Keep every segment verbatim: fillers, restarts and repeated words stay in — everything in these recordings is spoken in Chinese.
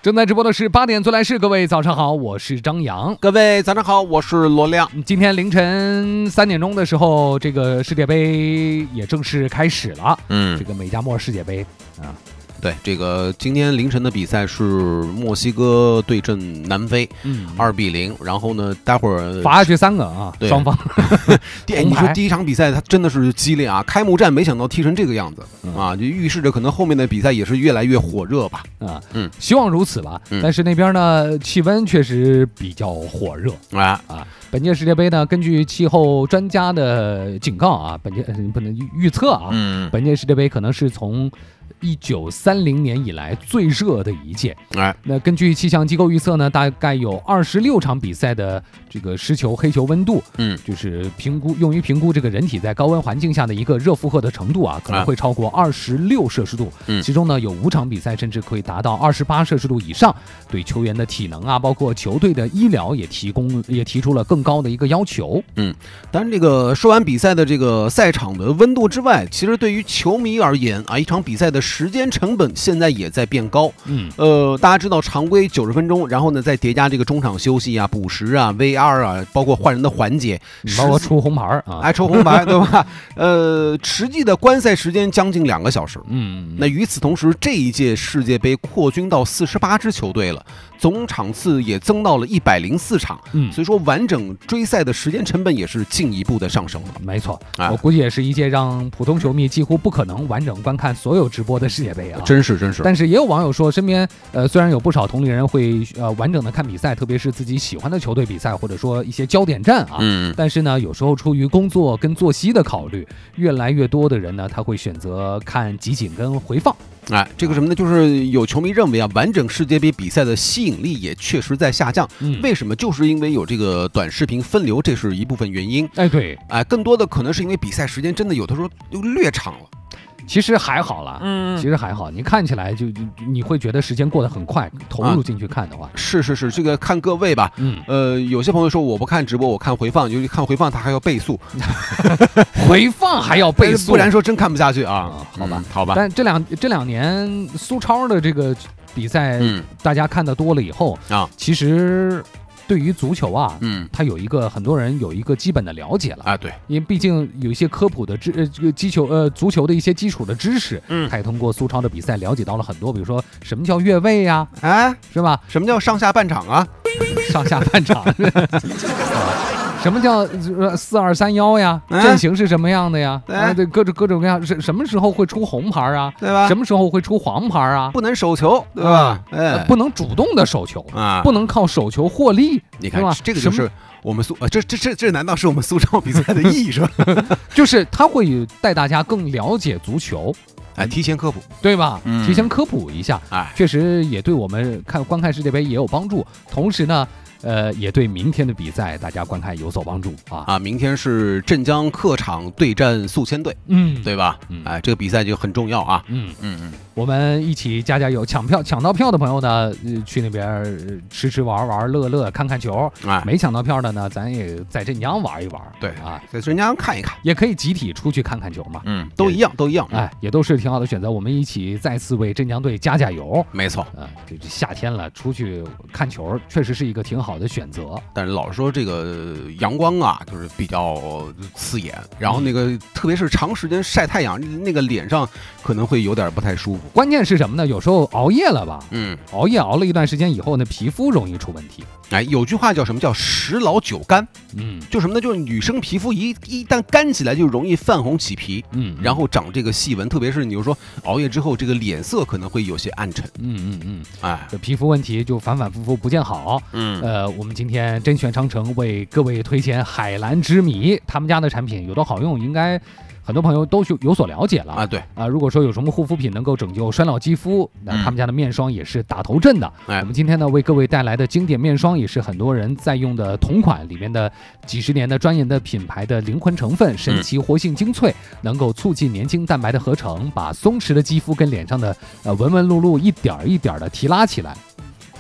正在直播的是八点做来事，各位早上好，我是张扬。 各位早上好，我是罗亮。 今天凌晨三点钟的时候，这个世界杯也正式开始了。嗯，这个美加墨世界杯啊。 对，这个今天凌晨的比赛是墨西哥对阵南非，嗯，二比零。然后呢，待会儿罚下去三个啊，双方。 你说第一场比赛它真的是激烈啊，开幕战没想到踢成这个样子、嗯、啊，就预示着可能后面的比赛也是越来越火热吧。 啊，嗯，希望如此吧。嗯、但是那边呢，气温确实比较火热啊啊。本届世界杯呢，根据气候专家的警告啊，本届不能预测啊，嗯，本届世界杯可能是从一九三零年以来最热的一届。哎，那根据气象机构预测呢，大概有二十六场比赛的这个湿球、黑球温度，嗯，就是评估用于评估这个人体在高温环境下的一个热负荷的程度啊，可能会超过二十六摄氏度。嗯，其中呢有五场比赛甚至可以达到二十八摄氏度以上，对球员的体能啊，包括球队的医疗也提供也提出了更高的一个要求。 嗯，当然这个说完比赛的这个赛场的温度之外，其实对于球迷而言啊，一场比赛的时间成本现在也在变高。嗯，呃，大家知道常规九十分钟，然后呢再叠加这个中场休息啊、补时啊、V R 啊，包括换人的环节， 包括出红牌啊， 哎，抽红牌对吧？呃，实际的观赛时间将近两个小时。嗯，那与此同时，这一届世界杯扩军到四十八支球队了，总场次也增到了一百零四场。嗯，所以说完整追赛的时间成本也是进一步的上升了。 没错，啊、我估计也是一届让普通球迷几乎不可能完整观看所有直播的世界杯啊， 真是真是。 但是也有网友说，身边呃虽然有不少同龄人会呃完整的看比赛，特别是自己喜欢的球队比赛，或者说一些焦点战啊，嗯，但是呢，有时候出于工作跟作息的考虑，越来越多的人呢，他会选择看集锦跟回放。 哎，这个什么呢？就是有球迷认为啊，完整世界杯比赛的吸引力也确实在下降。嗯，为什么？就是因为有这个短视频分流，这是一部分原因。 哎，对， 哎，更多的可能是因为比赛时间真的有的时候又略长了。 其实还好啦，嗯，其实还好，你看起来就你会觉得时间过得很快，投入进去看的话，啊、 是是是，这个看各位吧，嗯，呃，有些朋友说我不看直播，我看回放，就是看回放他还要倍速， 回放还要倍速， 不然说真看不下去啊， 啊好吧、嗯， 好吧。 但这两这两年苏超的这个比赛，嗯，大家看得多了以后啊，其实。对于足球啊，嗯，它有一个很多人有一个基本的了解了啊，对， 因为毕竟有一些科普的知呃这个击球呃足球的一些基础的知识，嗯，他也通过苏超的比赛了解到了很多，比如说什么叫越位呀、啊， 哎， 是吧？ 什么叫上下半场啊？ 上下半场。什么叫四二三幺呀？阵型是什么样的呀？啊，对，各种各种各样，什什么时候会出红牌啊？ 对吧？ 什么时候会出黄牌啊？ 不能手球，对吧？ 哎，不能主动的手球啊，不能靠手球获利。 你看，这个就是我们苏呃，这这这这难道是我们苏超比赛的意义是吧？ 就是他会带大家更了解足球。 哎，提前科普， 对吧？嗯、提前科普一下，哎，确实也对我们看观看世界杯也有帮助。同时呢，呃，也对明天的比赛大家观看有所帮助啊！ 啊，明天是镇江客场对战宿迁队，嗯，对吧？嗯，哎，这个比赛就很重要啊！ 嗯嗯嗯，我们一起加加油，抢票抢到票的朋友呢，呃、去那边吃吃玩玩乐乐看看球，哎，没抢到票的呢，咱也在镇江玩一玩， 对啊，在镇江看一看， 也可以集体出去看看球嘛， 嗯，都一样，都一样， 哎，也都是挺好的选择。我们一起再次为镇江队加加油， 没错啊，这这夏天了，出去看球确实是一个挺好的选择。 但是老实说，这个阳光啊，就是比较刺眼，然后那个、嗯、特别是长时间晒太阳，那个脸上可能会有点不太舒服。 关键是什么呢？有时候熬夜了吧，嗯，熬夜熬了一段时间以后呢，皮肤容易出问题。 哎，有句话叫什么叫十老九干，嗯，就什么呢？就是女生皮肤一一旦干起来，就容易泛红起皮，嗯，然后长这个细纹，特别是你就说熬夜之后，这个脸色可能会有些暗沉， 嗯嗯嗯，哎，这皮肤问题就反反复复不见好，嗯，呃，我们今天甄选长城为各位推荐海蓝之谜，他们家的产品有多好用，应该很多朋友都有所了解了啊。对啊，如果说有什么护肤品能够拯救衰老肌肤，那他们家的面霜也是打头阵的。哎、我们今天呢为各位带来的经典面霜，也是很多人在用的同款，里面的几十年的专业的品牌的灵魂成分，神奇活性精粹，能够促进年轻蛋白的合成，把松弛的肌肤跟脸上的呃纹纹路路一点一点的提拉起来。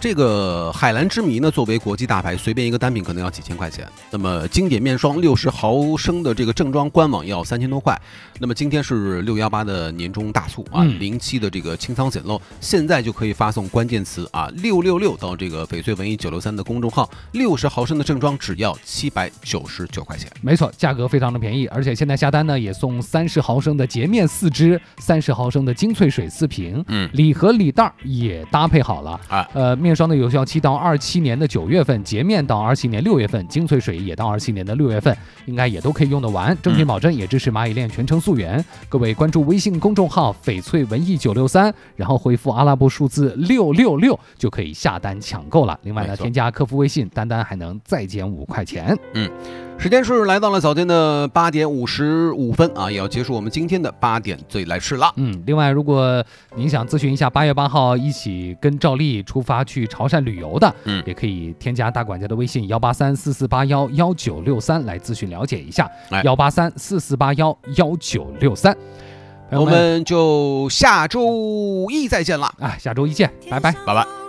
这个海蓝之谜呢，作为国际大牌，随便一个单品可能要几千块钱。那么经典面霜六十毫升的这个正装官网要三千多块。那么今天是六一八的年终大促啊，零七的这个清仓捡漏，现在就可以发送关键词啊六六六到这个翡翠文艺九六三的公众号，六十毫升的正装只要七百九十九块钱。 没错，价格非常的便宜，而且现在下单呢也送三十毫升的洁面四支，三十毫升的精粹水四瓶，嗯，礼盒礼袋也搭配好了啊。呃，面霜的有效期到二七年的九月份，洁面到二七年六月份，精粹水也到二七年的六月份，应该也都可以用得完。正品保真，也支持蚂蚁链全程溯源。各位关注微信公众号翡翠文艺九六三，然后回复阿拉伯数字六六六就可以下单抢购了。另外呢，添加客服微信，单单还能再减五块钱。 嗯，时间是来到了早间的八点五十五分啊，也要结束我们今天的八点最来事了。 嗯，另外如果您想咨询一下八月八号一起跟赵丽出发去潮汕旅游的，嗯，也可以添加大管家的微信幺八三四四八幺幺九六三来咨询了解一下，幺八三四四八幺幺九六三。 我们就下周一再见了啊！下周一见，拜拜， 拜拜。